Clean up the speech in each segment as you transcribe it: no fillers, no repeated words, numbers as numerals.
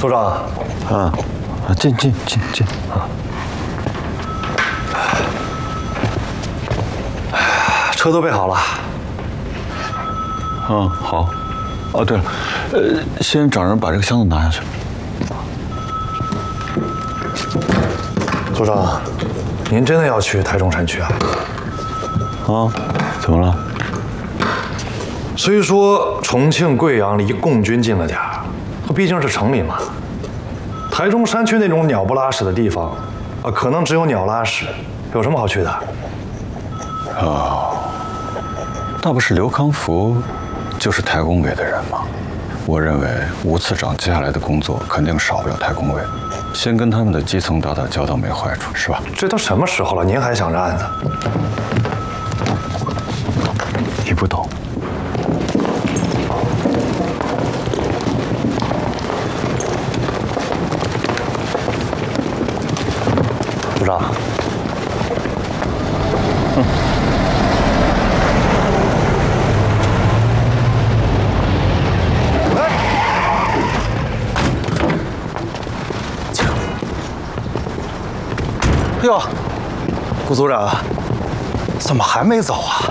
组长， 进啊！ 车都备好了。 好。哦，对了，先找人把这个箱子拿下去。 组长，您真的要去台中山区啊？ 怎么了？ 虽说重庆、贵阳离共军近了点儿，可毕竟是城里嘛。台中山区那种鸟不拉屎的地方，可能只有鸟拉屎，有什么好去的？ 那不是刘康福，就是台工委的人吗？我认为吴次长接下来的工作肯定少不了台工委，先跟他们的基层打打交道没坏处，是吧？ 这都什么时候了，您还想着案子？ 你不懂。 组长， 哟，顾组长，怎么还没走啊？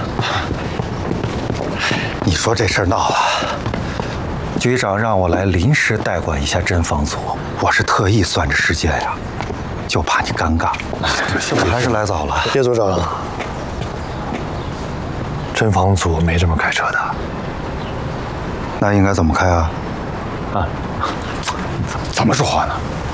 你说这事儿闹了，局长让我来临时代管一下侦防组，我是特意算着时间呀，就怕你尴尬。你还是来早了。 叶组长，侦防组没这么开车的。 那应该怎么开啊？ 怎么说话呢？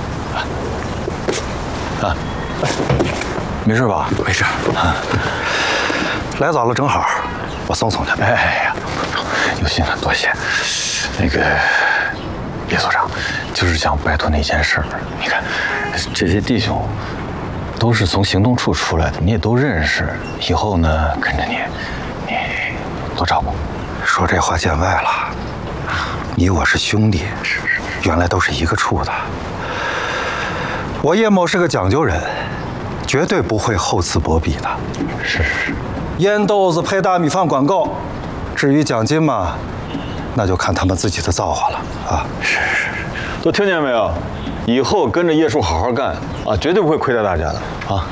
没事吧？ 没事。来早了正好，我送送他。 哎呀，有心了，多谢。那个叶所长，就是想拜托那件事儿。你看，这些弟兄都是从行动处出来的，你也都认识。以后呢，跟着你多照顾。 说这话见外了，你我是兄弟，原来都是一个处的。我叶某是个讲究人，绝对不会厚此薄彼的。 是。 烟豆子配大米饭管够，至于奖金嘛，那就看他们自己的造化了啊！ 是，都听见没有？以后跟着叶叔好好干啊，绝对不会亏待大家的啊！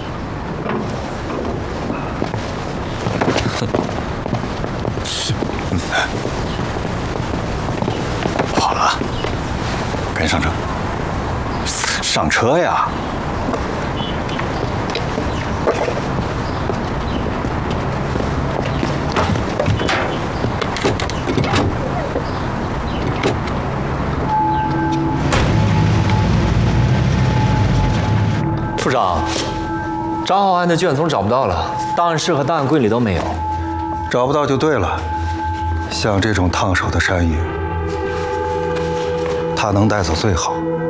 好了，赶紧上车。上车呀！ 处长，张浩安的卷宗找不到了，档案室和档案柜里都没有。 找不到就对了。像这种烫手的山芋，他能带走最好。